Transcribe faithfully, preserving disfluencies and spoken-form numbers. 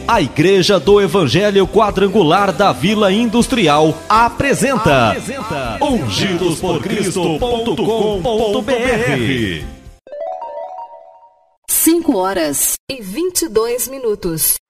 A Igreja do Evangelho Quadrangular da Vila Industrial apresenta, apresenta ungidos por cristo ponto com ponto br. cinco horas e vinte e dois minutos.